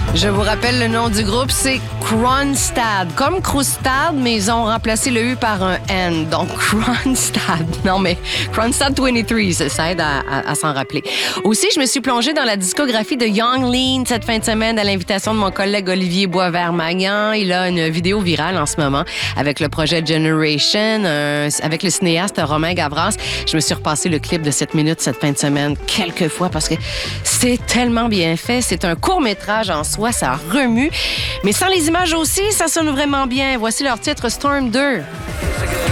Je vous rappelle le nom du groupe, c'est Kronstadt. Comme Croustade, mais ils ont remplacé le U par un N. Donc, Kronstadt. Non, mais Kronstadt 23, ça aide à s'en rappeler. Aussi, je me suis plongée dans la discographie de Yung Lean cette fin de semaine à l'invitation de mon collègue Olivier Boisvert-Magnan. Il a une vidéo virale en ce moment avec le projet Generation, avec le cinéaste Romain Gavras. Je me suis repassé le clip de 7 minutes cette fin de semaine quelques fois parce que c'est tellement bien fait. C'est un court-métrage en soi, ça remue. Mais sans les images aussi, ça sonne vraiment bien. Voici leur titre Storm 2.